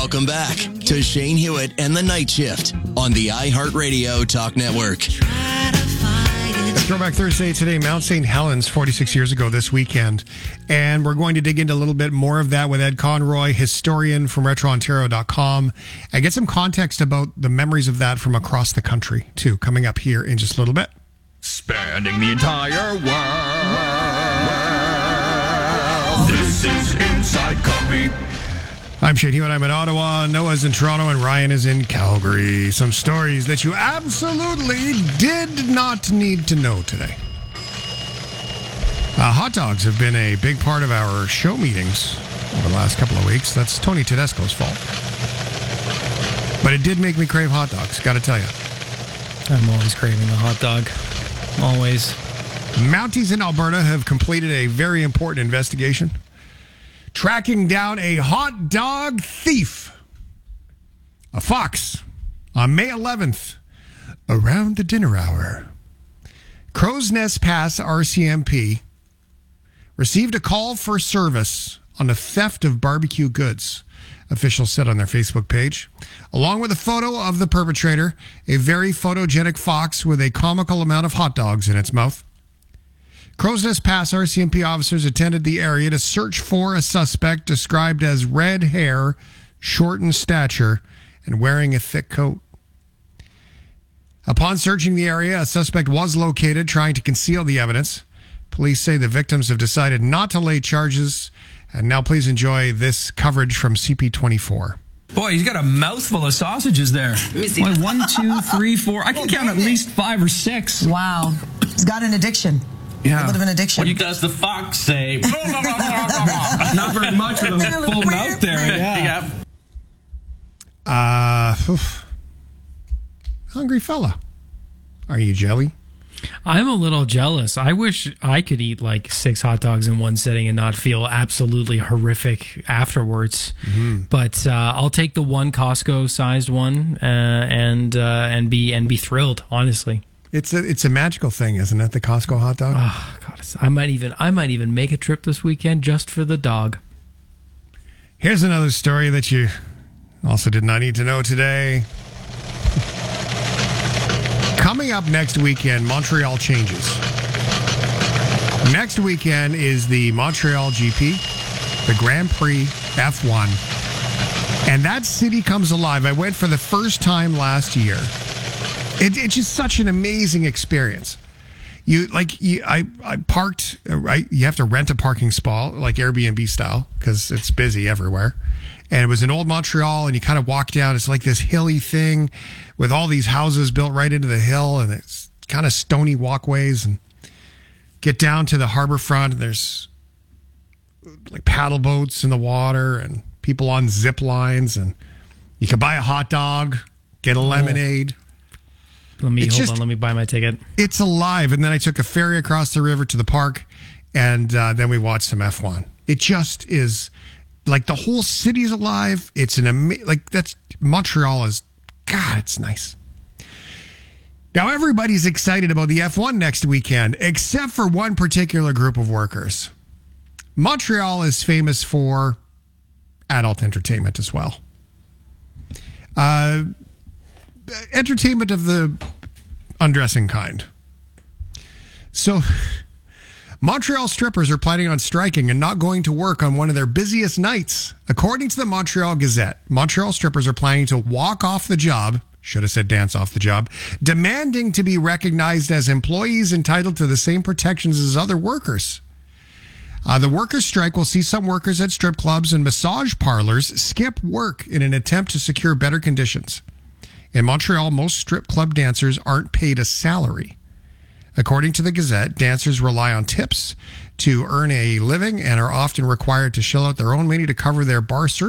Welcome back to Shane Hewitt and the Night Shift on the iHeartRadio Talk Network. Throwback Thursday today, Mount St. Helens, 46 years ago this weekend. And we're going to dig into a little bit more of that with Ed Conroy, historian from RetroOntario.com, and get some context about the memories of that from across the country, too, coming up here in just a little bit. Spanning the entire world. This is Inside Copy. I'm Shane Hewitt. I'm in Ottawa. Noah's in Toronto, and Ryan is in Calgary. Some stories that you absolutely did not need to know today. Hot dogs have been a big part of our show meetings over the last couple of weeks. That's Tony Tedesco's fault. But it did make me crave hot dogs, got to tell you. I'm always craving a hot dog. Always. Mounties in Alberta have completed a very important investigation, tracking down a hot dog thief, a fox, on May 11th, around the dinner hour. Crow's Nest Pass RCMP received a call for service on the theft of barbecue goods, officials said on their Facebook page. Along with a photo of the perpetrator, a very photogenic fox with a comical amount of hot dogs in its mouth. Crow's Nest Pass RCMP officers attended the area to search for a suspect described as red hair, short in stature, and wearing a thick coat. Upon searching the area, a suspect was located trying to conceal the evidence. Police say the victims have decided not to lay charges. And now please enjoy this coverage from CP24. Boy, he's got a mouthful of sausages there. Let me see. 1, 2, 3, 4. I can count at least 5 or 6. Wow. He's got an addiction. Yeah. A bit of an addiction. What does the fox say? Not very much with a full mouth there. Yeah. Hungry fella. Are you jelly? I'm a little jealous. I wish I could eat like 6 hot dogs in one sitting and not feel absolutely horrific afterwards. Mm-hmm. But I'll take the one Costco-sized one and be thrilled. Honestly, it's a magical thing, isn't it? The Costco hot dog. Oh God, I might even make a trip this weekend just for the dog. Here's another story that you also did not need to know today. Coming up next weekend, Montreal changes. Next weekend is the Montreal GP, the Grand Prix F1. And that city comes alive. I went for the first time last year. It's just such an amazing experience. I parked, right? You have to rent a parking spot, like Airbnb style, because it's busy everywhere. And it was in Old Montreal, and you kind of walk down. It's like this hilly thing with all these houses built right into the hill, and it's kind of stony walkways. And get down to the harbor front, and there's like paddle boats in the water and people on zip lines, and you can buy a hot dog, get a lemonade. Let me buy my ticket. It's alive. And then I took a ferry across the river to the park, and then we watched some F1. It just is... Like, the whole city's alive. It's Montreal is, God, it's nice. Now, everybody's excited about the F1 next weekend, except for one particular group of workers. Montreal is famous for adult entertainment as well. Entertainment of the undressing kind. So... Montreal strippers are planning on striking and not going to work on one of their busiest nights. According to the Montreal Gazette, Montreal strippers are planning to walk off the job, should have said dance off the job, demanding to be recognized as employees entitled to the same protections as other workers. The workers' strike will see some workers at strip clubs and massage parlors skip work in an attempt to secure better conditions. In Montreal, most strip club dancers aren't paid a salary. According to the Gazette, dancers rely on tips to earn a living and are often required to shell out their own money to cover their bar service